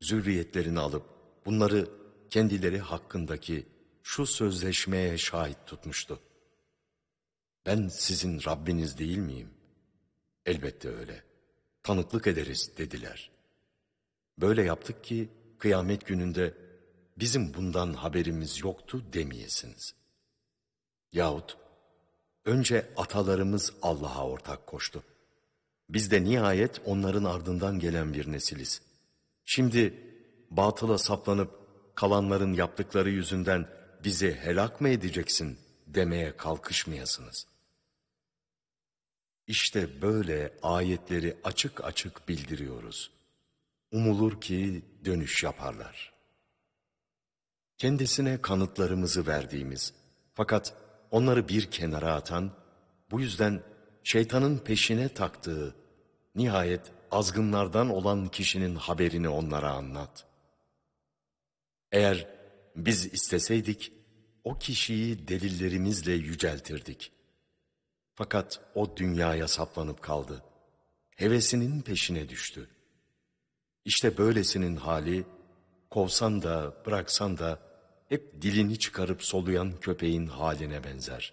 zürriyetlerini alıp bunları kendileri hakkındaki şu sözleşmeye şahit tutmuştu. Ben sizin Rabbiniz değil miyim? Elbette öyle. Tanıklık ederiz dediler. Böyle yaptık ki kıyamet gününde bizim bundan haberimiz yoktu demeyesiniz. Yahut önce atalarımız Allah'a ortak koştu. Biz de nihayet onların ardından gelen bir nesiliz. Şimdi batıla saplanıp kalanların yaptıkları yüzünden bizi helak mı edeceksin demeye kalkışmayasınız. İşte böyle ayetleri açık açık bildiriyoruz. Umulur ki dönüş yaparlar. Kendisine kanıtlarımızı verdiğimiz fakat onları bir kenara atan, bu yüzden şeytanın peşine taktığı, nihayet azgınlardan olan kişinin haberini onlara anlat. Eğer biz isteseydik, o kişiyi delillerimizle yüceltirdik. Fakat o dünyaya saplanıp kaldı. Hevesinin peşine düştü. İşte böylesinin hali, kovsan da bıraksan da hep dilini çıkarıp soluyan köpeğin haline benzer.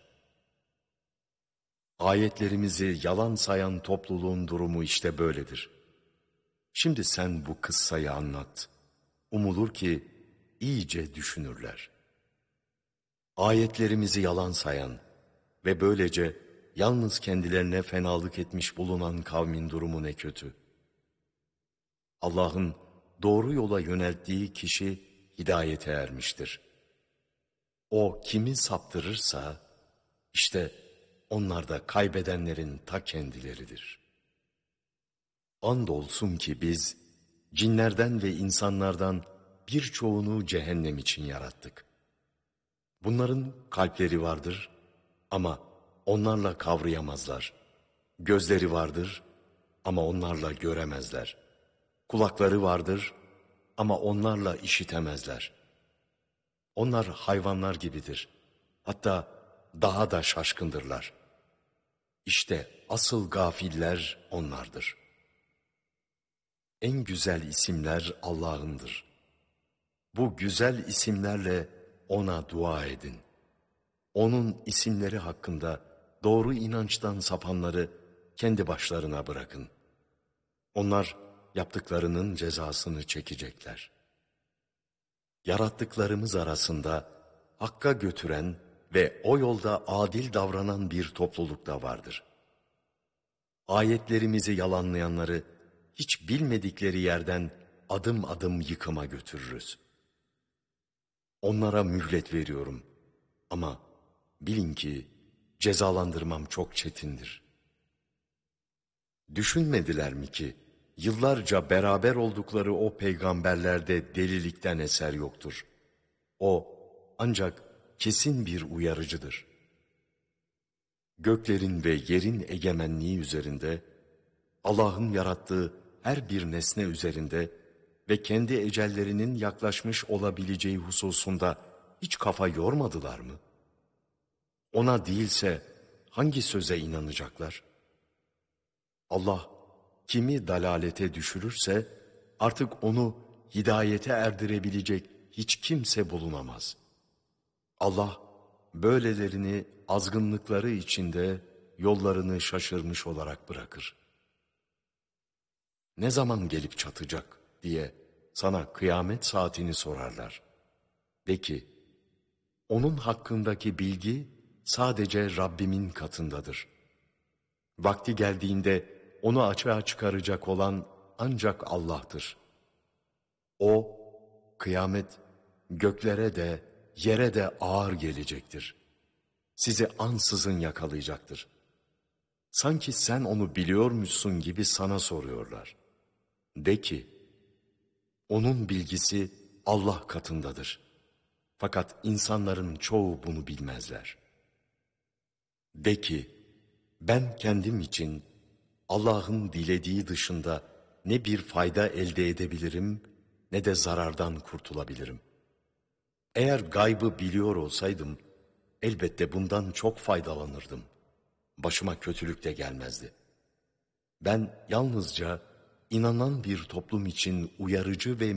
Ayetlerimizi yalan sayan topluluğun durumu işte böyledir. Şimdi sen bu kıssayı anlat. Umulur ki iyice düşünürler. Ayetlerimizi yalan sayan ve böylece yalnız kendilerine fenalık etmiş bulunan kavmin durumu ne kötü. Allah'ın doğru yola yönelttiği kişi hidayete ermiştir. O kimi saptırırsa işte onlar da kaybedenlerin ta kendileridir. Andolsun ki biz cinlerden ve insanlardan birçoğunu cehennem için yarattık. Bunların kalpleri vardır ama onlarla kavrayamazlar. Gözleri vardır ama onlarla göremezler. Kulakları vardır ama onlarla işitemezler. Onlar hayvanlar gibidir. Hatta daha da şaşkındırlar. İşte asıl gafiller onlardır. En güzel isimler Allah'ındır. Bu güzel isimlerle ona dua edin. Onun isimleri hakkında doğru inançtan sapanları kendi başlarına bırakın. Onlar yaptıklarının cezasını çekecekler. Yarattıklarımız arasında hakka götüren ve o yolda adil davranan bir topluluk da vardır. Ayetlerimizi yalanlayanları hiç bilmedikleri yerden adım adım yıkıma götürürüz. Onlara mühlet veriyorum ama bilin ki cezalandırmam çok çetindir. Düşünmediler mi ki yıllarca beraber oldukları o peygamberlerde delilikten eser yoktur. O ancak kesin bir uyarıcıdır. Göklerin ve yerin egemenliği üzerinde, Allah'ın yarattığı her bir nesne üzerinde ve kendi ecellerinin yaklaşmış olabileceği hususunda hiç kafa yormadılar mı? Ona değilse hangi söze inanacaklar? Allah kimi dalalete düşürürse artık onu hidayete erdirebilecek hiç kimse bulunamaz. Allah böylelerini azgınlıkları içinde yollarını şaşırmış olarak bırakır. Ne zaman gelip çatacak diye sana kıyamet saatini sorarlar. De ki, onun hakkındaki bilgi sadece Rabbimin katındadır. Vakti geldiğinde onu açığa çıkaracak olan ancak Allah'tır. O, kıyamet göklere de yere de ağır gelecektir. Sizi ansızın yakalayacaktır. Sanki sen onu biliyormuşsun gibi sana soruyorlar. De ki, onun bilgisi Allah katındadır. Fakat insanların çoğu bunu bilmezler. De ki, ben kendim için Allah'ın dilediği dışında ne bir fayda elde edebilirim ne de zarardan kurtulabilirim. Eğer gaybı biliyor olsaydım elbette bundan çok faydalanırdım. Başıma kötülük de gelmezdi. Ben yalnızca inanan bir toplum için uyarıcı ve